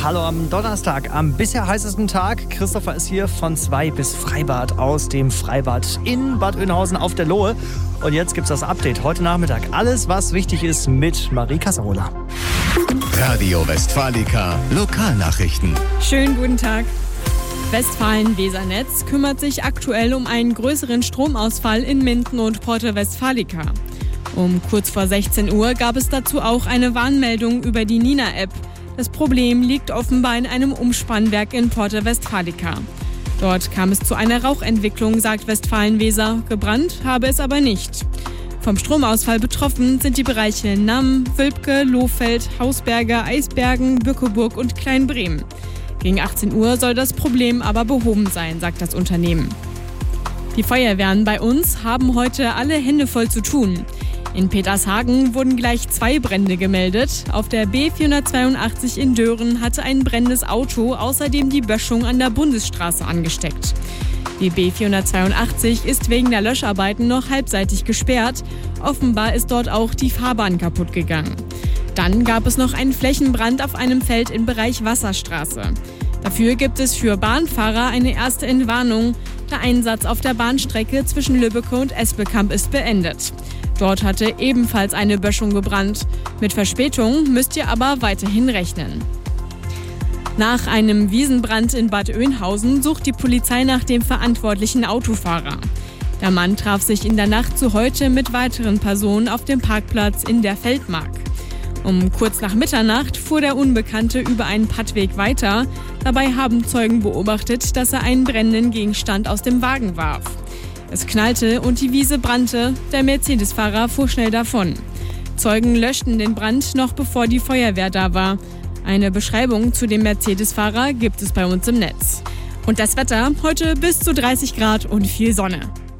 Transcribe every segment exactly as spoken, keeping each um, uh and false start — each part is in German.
Hallo am Donnerstag, am bisher heißesten Tag. Christopher ist hier von zwei bis Freibad aus dem Freibad in Bad Oeynhausen auf der Lohe. Und jetzt gibt's das Update heute Nachmittag. Alles, was wichtig ist, mit Marie Casarola. Radio Westfalica, Lokalnachrichten. Schönen guten Tag. Westfalen-Weser-Netz kümmert sich aktuell um einen größeren Stromausfall in Minden und Porta Westfalica. Um kurz vor sechzehn Uhr gab es dazu auch eine Warnmeldung über die Nina-App. Das Problem liegt offenbar in einem Umspannwerk in Porta Westfalica. Dort kam es zu einer Rauchentwicklung, sagt Westfalen-Weser. Gebrannt habe es aber nicht. Vom Stromausfall betroffen sind die Bereiche Namm, Wülpke, Lohfeld, Hausberger, Eisbergen, Bückeburg und Kleinbremen. Gegen achtzehn Uhr soll das Problem aber behoben sein, sagt das Unternehmen. Die Feuerwehren bei uns haben heute alle Hände voll zu tun. In Petershagen wurden gleich zwei Brände gemeldet. Auf der B vierhundertzweiundachtzig in Dören hatte ein brennendes Auto außerdem die Böschung an der Bundesstraße angesteckt. Die B vierhundertzweiundachtzig ist wegen der Löscharbeiten noch halbseitig gesperrt. Offenbar ist dort auch die Fahrbahn kaputt gegangen. Dann gab es noch einen Flächenbrand auf einem Feld im Bereich Wasserstraße. Dafür gibt es für Bahnfahrer eine erste Entwarnung. Der Einsatz auf der Bahnstrecke zwischen Lübbecke und Esbekamp ist beendet. Dort hatte ebenfalls eine Böschung gebrannt. Mit Verspätung müsst ihr aber weiterhin rechnen. Nach einem Wiesenbrand in Bad Oeynhausen sucht die Polizei nach dem verantwortlichen Autofahrer. Der Mann traf sich in der Nacht zu heute mit weiteren Personen auf dem Parkplatz in der Feldmark. Um kurz nach Mitternacht fuhr der Unbekannte über einen Pattweg weiter. Dabei haben Zeugen beobachtet, dass er einen brennenden Gegenstand aus dem Wagen warf. Es knallte und die Wiese brannte. Der Mercedes-Fahrer fuhr schnell davon. Zeugen löschten den Brand noch bevor die Feuerwehr da war. Eine Beschreibung zu dem Mercedes-Fahrer gibt es bei uns im Netz. Und das Wetter, heute bis zu dreißig Grad und viel Sonne.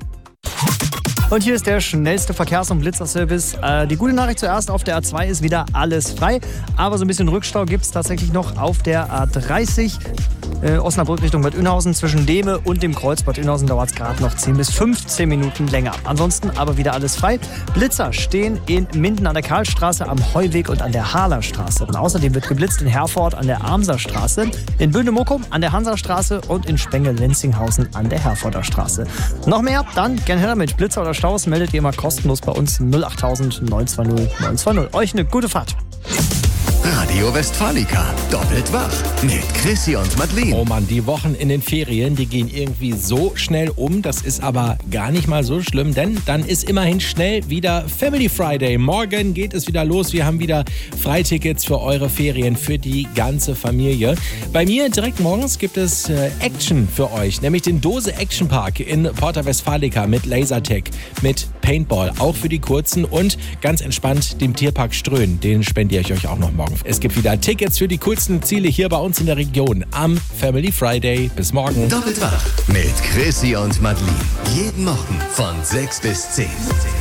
Und hier ist der schnellste Verkehrs- und Blitzerservice. Äh, die gute Nachricht zuerst, auf der A zwei ist wieder alles frei. Aber so ein bisschen Rückstau gibt es tatsächlich noch auf der A dreißig. Äh, Osnabrück Richtung Bad Oeynhausen. Zwischen Dehme und dem Kreuz Bad Oeynhausen dauert es gerade noch zehn bis fünfzehn Minuten länger. Ansonsten aber wieder alles frei. Blitzer stehen in Minden an der Karlstraße, am Heuweg und an der Harlerstraße. Und außerdem wird geblitzt in Herford an der Amserstraße, in Böhne-Muckum an der Hansastraße und in Spenge-Lenzinghausen an der Herforder Straße. Noch mehr? Dann gerne her damit. Blitzer oder Staus meldet ihr immer kostenlos bei uns null acht tausend neun zwei null neun zwei null. Euch eine gute Fahrt. Radio Westfalica, doppelt wach mit Chrissy und Madeleine. Oh Mann, die Wochen in den Ferien, die gehen irgendwie so schnell um. Das ist aber gar nicht mal so schlimm, denn dann ist immerhin schnell wieder Family Friday. Morgen geht es wieder los. Wir haben wieder Freitickets für eure Ferien, für die ganze Familie. Bei mir direkt morgens gibt es äh, Action für euch, nämlich den Dose Action Park in Porta Westfalica mit Lasertag, mit Paintball, auch für die Kurzen und ganz entspannt dem Tierpark Ströhen. Den spendiere ich euch auch noch morgen. Es gibt wieder Tickets für die coolsten Ziele hier bei uns in der Region am Family Friday. Bis morgen. Doppelt wach mit Chrissy und Madeleine. Jeden Morgen von sechs bis zehn.